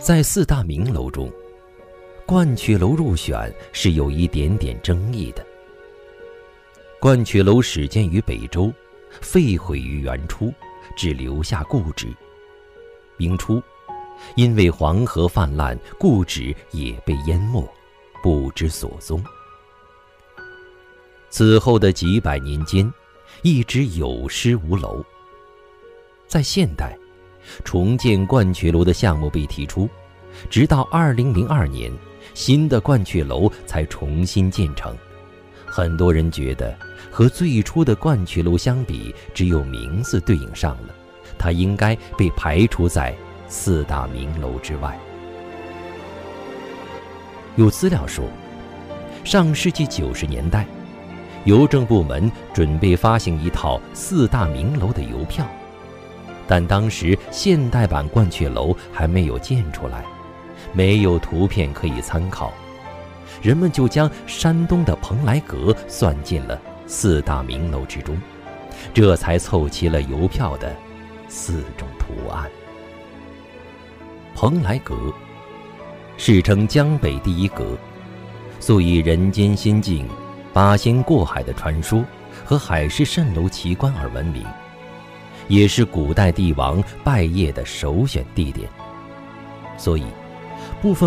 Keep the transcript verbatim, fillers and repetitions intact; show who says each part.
Speaker 1: 在四大名楼中，鹳雀楼入选是有一点点争议的。鹳雀楼始建于北周，废毁于元初，只留下故址。明初，因为黄河泛滥，故址也被淹没，不知所踪。此后的几百年间，一直有失无楼。在现代，重建鹳雀楼的项目被提出，直到二零零二年，新的鹳雀楼才重新建成。很多人觉得和最初的鹳雀楼相比，只有名字对应上了，它应该被排除在四大名楼之外。有资料说，上世纪九十年代，邮政部门准备发行一套四大名楼的邮票，但当时现代版鹳雀楼还没有建出来，没有图片可以参考，人们就将山东的蓬莱阁算进了四大名楼之中，这才凑齐了邮票的四种图案。蓬莱阁世称江北第一阁，素以人间仙境、八仙过海的传说和海市蜃楼奇观而闻名，也是古代帝王拜谒的首选地点。所以部分